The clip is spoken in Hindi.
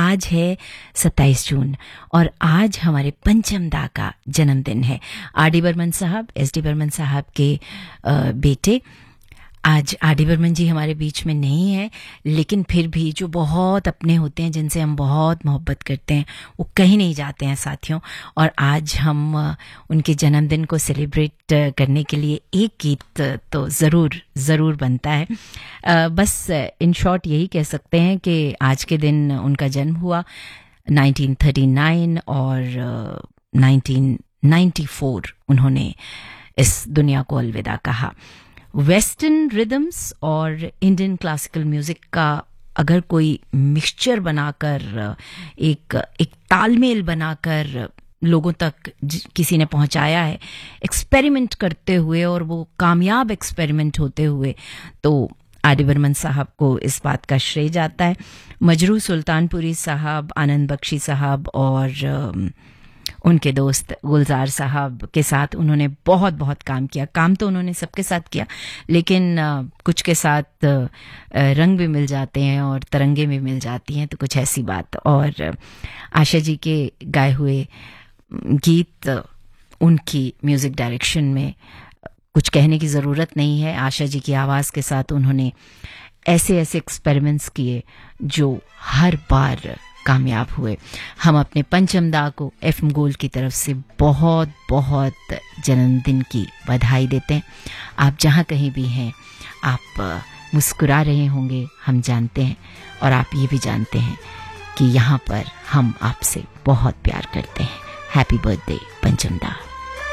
आज है 27 जून और आज हमारे पंचम दा का जन्मदिन है। आर.डी. बर्मन साहब, एस.डी. बर्मन साहब के बेटे। आज आर.डी. बर्मन जी हमारे बीच में नहीं है, लेकिन फिर भी जो बहुत अपने होते हैं, जिनसे हम बहुत मोहब्बत करते हैं, वो कहीं नहीं जाते हैं साथियों। और आज हम उनके जन्मदिन को सेलिब्रेट करने के लिए एक गीत तो ज़रूर बनता है। बस इन शॉर्ट यही कह सकते हैं कि आज के दिन उनका जन्म हुआ 1939 और 1994 उन्होंने इस दुनिया को अलविदा कहा। वेस्टर्न रिदम्स और इंडियन क्लासिकल म्यूजिक का अगर कोई मिक्सचर बनाकर एक तालमेल बनाकर लोगों तक किसी ने पहुंचाया है, एक्सपेरिमेंट करते हुए, और वो कामयाब एक्सपेरिमेंट होते हुए, तो आर.डी. बर्मन साहब को इस बात का श्रेय जाता है। मजरू सुल्तानपुरी साहब, आनंद बख्शी साहब और उनके दोस्त गुलजार साहब के साथ उन्होंने बहुत काम किया। काम तो उन्होंने सबके साथ किया, लेकिन कुछ के साथ रंग भी मिल जाते हैं और तरंगे भी मिल जाती हैं, तो कुछ ऐसी बात। और आशा जी के गाए हुए गीत, उनकी म्यूजिक डायरेक्शन में कुछ कहने की ज़रूरत नहीं है। आशा जी की आवाज़ के साथ उन्होंने ऐसे एक्सपेरिमेंट्स किए जो हर बार कामयाब हुए। हम अपने पंचम दा को एफएम गोल्ड की तरफ से बहुत जन्मदिन की बधाई देते हैं। आप जहाँ कहीं भी हैं, आप मुस्कुरा रहे होंगे, हम जानते हैं, और आप ये भी जानते हैं कि यहाँ पर हम आपसे बहुत प्यार करते हैं। हैप्पी बर्थडे पंचम दा।